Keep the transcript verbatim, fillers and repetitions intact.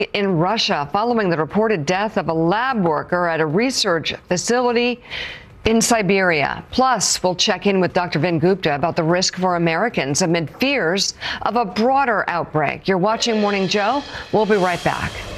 in Russia following the reported death of a lab worker at a research facility in Siberia. Plus, we'll check in with Doctor Vin Gupta about the risk for Americans amid fears of a broader outbreak. You're watching Morning Joe. We'll be right back.